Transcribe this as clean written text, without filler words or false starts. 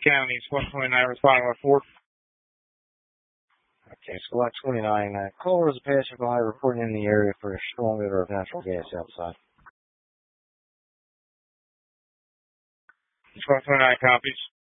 County, Squad 29 responding with 4. Okay, Squad 29. Caller is a passerby reporting in the area for a strong odor of natural gas outside. Squad 29 copies.